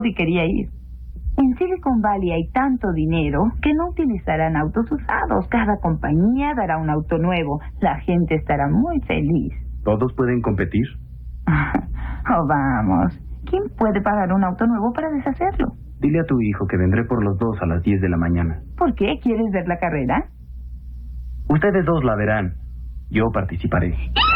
y quería ir. En Silicon Valley hay tanto dinero que no utilizarán autos usados. Cada compañía dará un auto nuevo. La gente estará muy feliz. ¿Todos pueden competir? Oh, vamos. ¿Quién puede pagar un auto nuevo para deshacerlo? Dile a tu hijo que vendré por los dos a las 10 de la mañana. ¿Por qué? ¿Quieres ver la carrera? Ustedes dos la verán. Yo participaré.